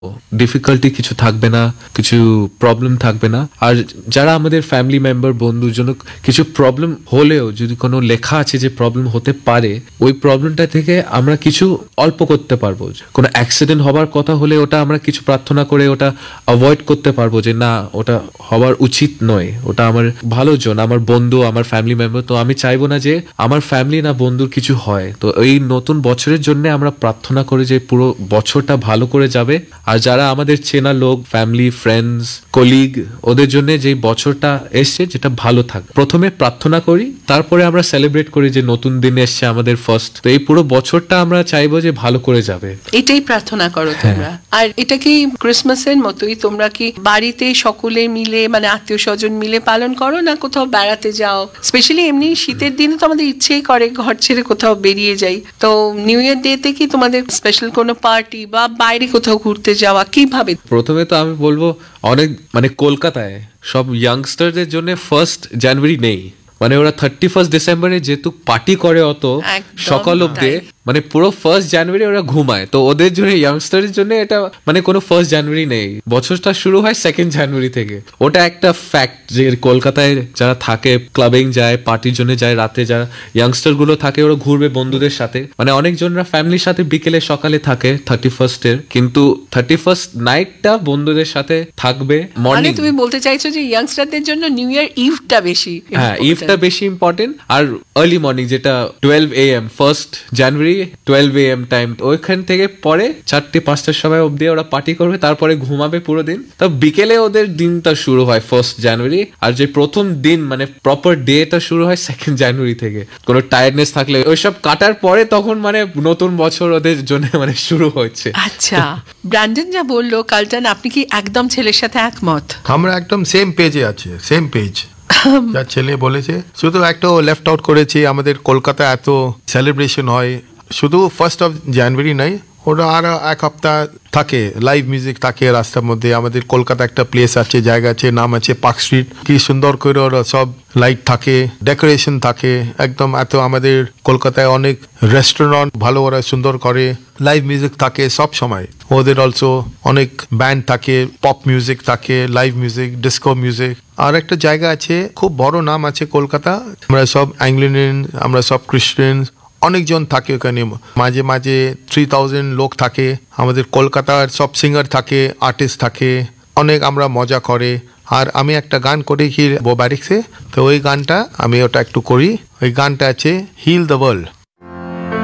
Difficulty কিছু থাকবে না, কিছু প্রবলেম থাকবে না। আর যারা আমাদের ফ্যামিলি মেম্বার বন্ধুর জন্য কিছু প্রবলেম হলেও যদি কোনো লেখা আছে যে প্রবলেম হতে পারে, ওই প্রবলেমটা থেকে আমরা কিছু অল্প করতে পারবো। কোনো অ্যাক্সিডেন্ট হবার কথা হলে ওটা আমরা কিছু প্রার্থনা করে ওটা অ্যাভয়েড করতে পারবো, যে না ওটা হওয়ার উচিত নয়, ওটা আমার ভালোর জন্য, আমার বন্ধু, আমার ফ্যামিলি মেম্বার। তো আমি চাইবো না যে আমার ফ্যামিলি না বন্ধুর কিছু হয়। তো এই নতুন বছরের জন্য আমরা প্রার্থনা করি যে পুরো বছরটা ভালো করে যাবে। আর যারা আমাদের চেনা লোক, ফ্যামিলি, ফ্রেন্ডস, কলিগ, ওদের জন্য যে বছরটা এসছে যেটা ভালো থাকবে, প্রথমে প্রার্থনা করি, তারপরে আমরা সেলিব্রেট করি যে নতুন দিন এসছে আমাদের ফার্স্ট। তো এই পুরো বছরটা আমরা চাইবো যে ভালো করে যাবে, এটাই প্রার্থনা করো তোমরা। আর এটা কি ক্রিসমাসের মতোই তোমরা কি বাড়িতে সকলে মিলে মানে আত্মীয় স্বজন মিলে পালন করো, না কোথাও বেড়াতে যাও? স্পেশালি এমনি শীতের দিনে তো আমাদের ইচ্ছেই করে ঘর ছেড়ে কোথাও বেরিয়ে যাই। তো নিউ ইয়ার ডে তে কি তোমাদের স্পেশাল কোনো পার্টি বা বাইরে কোথাও ঘুরতে যাওয়া কিভাবে? প্রথমে তো আমি বলবো অনেক কলকাতায় সব ইয়াংস্টারদের জন্য 1 জানুয়ারি নেই। ওরা 31 ডিসেম্বরে যেহেতু পার্টি করে অত সকাল অব্দে, পুরো 1 জানুয়ারি ওরা ঘুমায়। তো ওদের জন্য, ইয়াংস্টারের জন্য এটা কোনো 1 জানুয়ারি নেই। বছরটা শুরু হয় 2 জানুয়ারি থেকে। ওটা একটা ফ্যাক্ট যে কলকাতায় যারা থাকে, ক্লাবিং যায়, পার্টির জন্য যায়, রাতে যারা ইয়াংস্টার গুলো থাকে ওরা ঘুরবে বন্ধুদের সাথে। অনেকজনরা ফ্যামিলির সাথে বিকেলে সকালে থাকে 31st এর, কিন্তু 31st নাইটটা বন্ধুদের সাথে থাকবে মর্নিং। তুমি বলতে চাইছো যে ইয়াংস্টারদের জন্য নিউ ইয়ার ইভটা বেশি? হ্যাঁ, ইভটা বেশি ইম্পর্টেন্ট। আর আর্লি মর্নিং যেটা 12 AM 1 জানুয়ারি 12 AM টাইম, ওইখান থেকে পরে 4-5টার সময় অব্দি ওরা পার্টি করবে, তারপরে ঘুমাবে পুরো দিন। তো বিকেলে ওদের দিনটা শুরু হয় 1 জানুয়ারি। আর যে প্রথম দিন প্রপার ডেটা শুরু হয় 2 জানুয়ারি থেকে। কোনো টায়ার্ডনেস থাকলে ওইসব কাটার পরে তখন নতুন বছর ওদের জন্য শুরু হচ্ছে। আচ্ছা, ব্র্যান্ডন যা বললো কালটান, আপনি কি একদম ছেলের সাথে একমত? আমরা একদম সেম পেজে আছি, সেম পেজ। যা ছেলে বলেছে, শুধু একটা লেফট আউট করেছি। আমাদের কলকাতা এত সেলিব্রেশন হয়, শুধু 1 জানুয়ারি নাই, ওটা আর এক সপ্তাহ থাকে, লাইভ মিউজিক থাকে রাস্তার মধ্যে। আমাদের কলকাতা একটা প্লেস আছে, জায়গা আছে, নাম আছে পার্ক স্ট্রিট। কি সুন্দর করে ওরা সব লাইট থাকে, ডেকোরেশন থাকে একদম। এত আমাদের কলকাতায় অনেক রেস্টুরেন্ট ভালো ওরা সুন্দর করে, লাইভ মিউজিক থাকে সব সময়। ওদের অলসো অনেক ব্যান্ড থাকে, পপ মিউজিক থাকে, লাইভ মিউজিক, ডিস্কো মিউজিক। আর একটা জায়গা আছে, খুব বড় নাম আছে কলকাতা। আমরা সব অ্যাংলিনিয়ান, আমরা সব খ্রিস্টান, অনেকজন থাকে ওখানে। মাঝে মাঝে 3000 লোক থাকে। আমাদের কলকাতার সব সিঙ্গার থাকে, আর্টিস্ট থাকে, অনেক আমরা মজা করে। আর আমি একটা গান করি কি বোবারিক্সে, তো ওই গানটা আমি ওটা একটু করি। ওই গানটা আছে হিল দ্য ওয়ার্ল্ড।